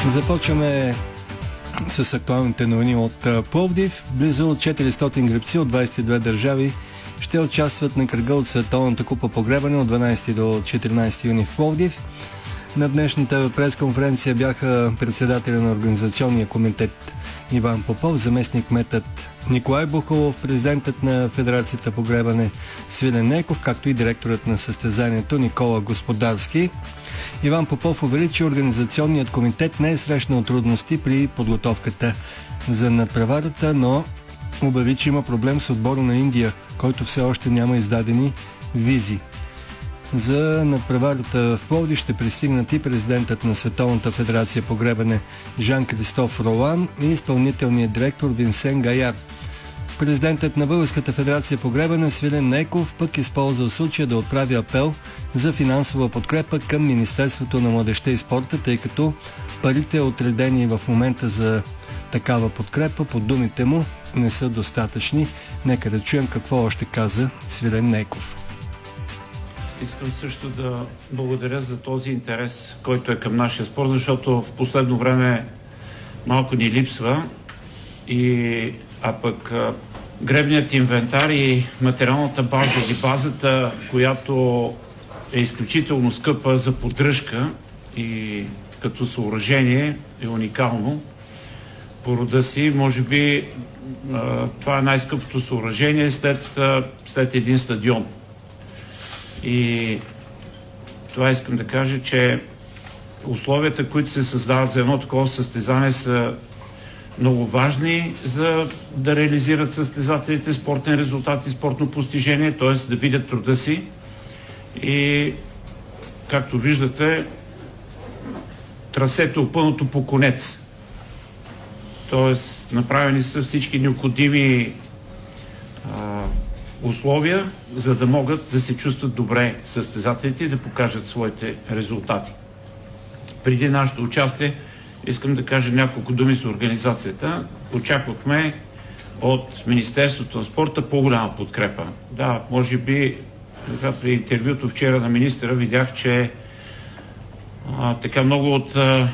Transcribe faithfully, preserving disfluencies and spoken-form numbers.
Започваме с актуалните новини от Пловдив. Близо четиристотин гребци от двадесет и две държави ще участват на кръга от Световната купа по гребане от дванадесети до четиринадесети юни в Пловдив. На днешната пресконференция бяха председателя на Организационния комитет Иван Попов, заместник кметът Николай Бухолов, президентът на Федерацията по гребане Свилен Нейков, както и директорът на състезанието Никола Господарски. Иван Попов увери, че Организационният комитет не е срещнал трудности при подготовката за надпреварата, но обяви, че има проблем с отбора на Индия, който все още няма издадени визи. За надпреварата в Пловдив ще пристигнат и президентът на Световната федерация по гребане Жан-Кристоф Ролан и изпълнителният директор Винсен Гаяр. Президентът на Българската федерация по гребане Свилен Нейков пък използва случая да отправи апел за финансова подкрепа към Министерството на младежта и спорта, тъй като парите, отредени в момента за такава подкрепа, по думите му, не са достатъчни. Нека да чуем какво още каза Свилен Нейков. Искам също да благодаря за този интерес, който е към нашия спорт, защото в последно време малко ни липсва, и, а пък гребният инвентар и материалната база или базата, която е изключително скъпа за поддръжка и като съоръжение е уникално по рода си. Може би това е най-скъпото съоръжение след, след един стадион. И това искам да кажа, че условията, които се създават за едно такова състезание, са много важни, за да реализират състезателите спортен резултат и спортно постижение, т.е. да видят труда си. И както виждате, трасето е опънато по конец. Т.е. направени са всички необходими а, условия, за да могат да се чувстват добре състезателите и да покажат своите резултати. Преди нашето участие искам да кажа няколко думи за организацията. Очаквахме от Министерството на спорта по-голяма подкрепа. Да, може би така, при интервюто вчера на министъра видях, че а, така много от а,